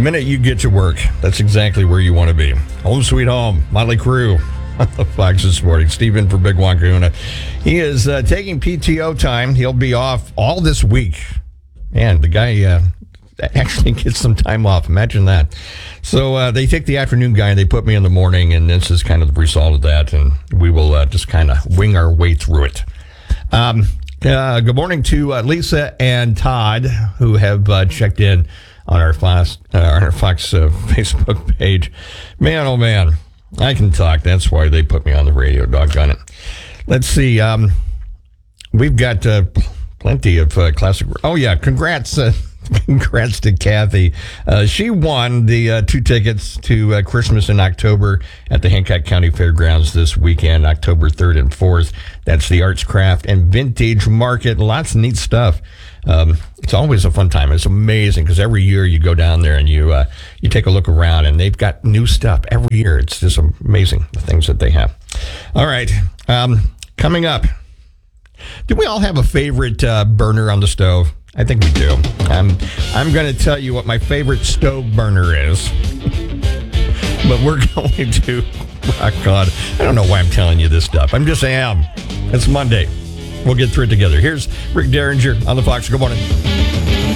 minute you get to work, that's exactly where you want to be. Home sweet home, Motley Crue. Fox this morning. Steve in for Big Juan Kahuna. He is taking PTO time. He'll be off all this week. Man, the guy actually gets some time off. Imagine that. So they take the afternoon guy and they put me in the morning, and this is kind of the result of that, and we will just kind of wing our way through it. Good morning to Lisa and Todd, who have checked in on our Fox Facebook page. Man, oh man. I can talk. That's why they put me on the radio. Doggone it. Let's see. We've got plenty of classic. Oh, yeah. Congrats. Congrats to Kathy. She won the 2 tickets to Christmas in October at the Hancock County Fairgrounds this weekend, October 3rd and 4th. That's the Arts, Craft, and Vintage Market. Lots of neat stuff. It's always a fun time. It's amazing because every year you go down there and you take a look around, and they've got new stuff every year. It's just amazing, the things that they have. All right. Coming up, do we all have a favorite burner on the stove? I think we do. I'm going to tell you what my favorite stove burner is. But we're going to, oh God, I don't know why I'm telling you this stuff. I'm just saying, it's Monday. We'll get through it together. Here's Rick Derringer on the Fox. Good morning.